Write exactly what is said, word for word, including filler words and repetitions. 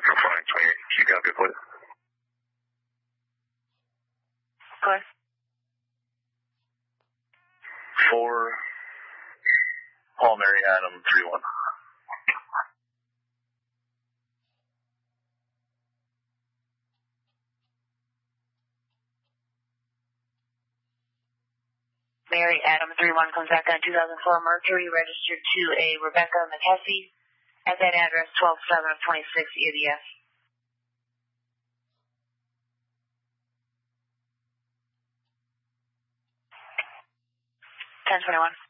for four nine twenty-eight. Keep you up, good boy. Go ahead. For Paul Mary Adam three one. Mary Adam three one comes back on two thousand four Mercury, registered to a Rebecca McKessie at that address, twelve seven of twenty-six E D S. ten twenty-one.